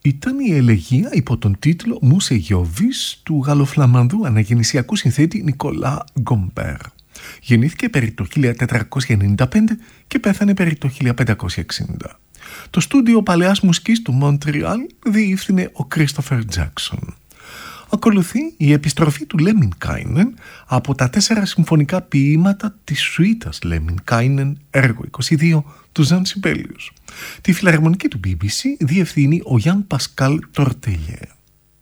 ήταν η ελεγία υπό τον τίτλο «Μούσε Γιώβης» του γαλλοφλαμανδού αναγεννησιακού συνθέτη Νικόλα Γκομπέρ. Γεννήθηκε περί το 1495 και πέθανε περί το 1560. Το στούντιο παλαιάς μουσικής του Μοντρεάλ διεύθυνε ο Κρίστοφερ Τζάκσον. Ακολουθεί η επιστροφή του Λέμινκάινεν από τα 4 συμφωνικά ποίηματα της σουίτας Λέμινκάινεν, έργο 22 του Ζαν Σιμπέλιους. Τη φιλαρμονική του BBC διευθύνει ο Γιάν Πασκάλ Τορτελιέ.